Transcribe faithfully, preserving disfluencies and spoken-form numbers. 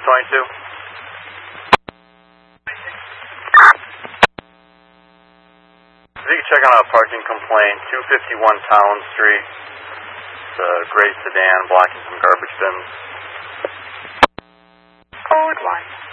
twenty-two. If you can check on a parking complaint, two fifty-one Town Street. It's a gray sedan blocking some garbage bins. Code one.